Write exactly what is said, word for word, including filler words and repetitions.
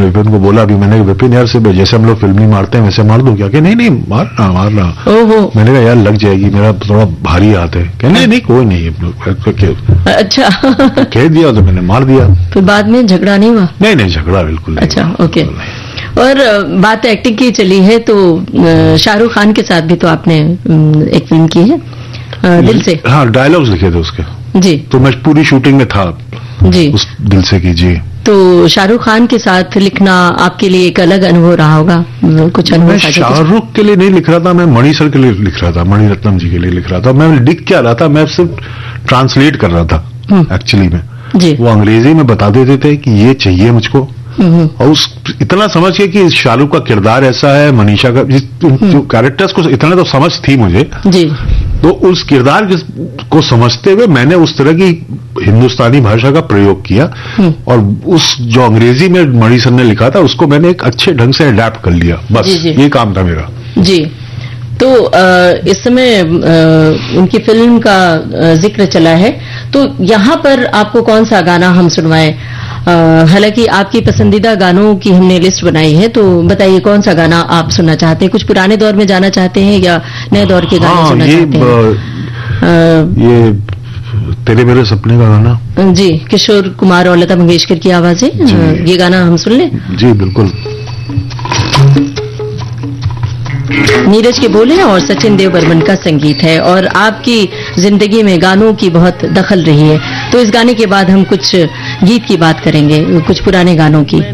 विपिन को बोला, अभी मैंने विपिन यार से जैसे हम लोग फिल्म मारते हैं वैसे मार दूं क्या? कि नहीं नहीं मारना मारना। मैंने कहा यार लग जाएगी, मेरा थोड़ा भारी हाथ है। कहने नहीं, नहीं कोई नहीं। अच्छा कह दिया तो मैंने मार दिया। फिर बाद में झगड़ा नहीं हुआ? नहीं नहीं झगड़ा बिल्कुल नहीं। अच्छा ओके। और बात एक्टिंग की चली है तो शाहरुख खान के साथ भी तो आपने एक फिल्म की है दिल से। हाँ डायलॉग्स लिखे थे उसके जी, तो मैं पूरी शूटिंग में था जी उस दिल से की जी। तो शाहरुख खान के साथ लिखना आपके लिए एक अलग अनुभव रहा होगा, कुछ अनुभव? मैं शाहरुख के लिए नहीं लिख रहा था, मैं मणि सर के लिए लिख रहा था, मणि रत्नम जी के लिए लिख रहा था। मैं लिख क्या रहा था, मैं सिर्फ ट्रांसलेट कर रहा था एक्चुअली में जी। वो अंग्रेजी में बता देते थे कि ये चाहिए मुझको, और उस इतना समझ के कि शाहरुख का किरदार ऐसा है, मनीषा का जो कैरेक्टर्स को इतना तो समझ थी मुझे जी। तो उस किरदार को समझते हुए मैंने उस तरह की हिंदुस्तानी भाषा का प्रयोग किया, और उस जो अंग्रेजी में मणि सर ने लिखा था उसको मैंने एक अच्छे ढंग से अडेप्ट कर लिया, बस जी जी। ये काम था मेरा जी। तो इस समय उनकी फिल्म का जिक्र चला है, तो यहाँ पर आपको कौन सा गाना हम सुनवाएं? हालांकि आपकी पसंदीदा गानों की हमने लिस्ट बनाई है, तो बताइए कौन सा गाना आप सुनना चाहते हैं? कुछ पुराने दौर में जाना चाहते हैं या नए दौर के गाने हाँ, सुनना ये चाहते हैं? ब, ये तेरे मेरे सपने का गाना जी, किशोर कुमार और लता मंगेशकर की आवाजें, ये गाना हम सुन लें? जी बिल्कुल। नीरज के बोले और सचिन देव बर्मन का संगीत है, और आपकी जिंदगी में गानों की बहुत दखल रही है, तो इस गाने के बाद हम कुछ गीत की बात करेंगे, कुछ पुराने गानों की।